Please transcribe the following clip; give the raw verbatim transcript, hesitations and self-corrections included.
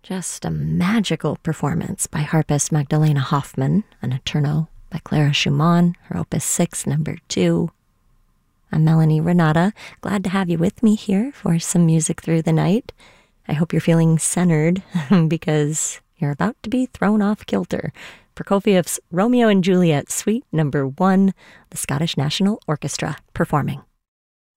Just a magical performance by harpist Magdalena Hoffman, a Notturno by Clara Schumann, her Opus six, number two. I'm Melanie Renata, glad to have you with me here for some music through the night. I hope you're feeling centered because you're about to be thrown off kilter. Prokofiev's Romeo and Juliet, Suite number one, the Scottish National Orchestra performing.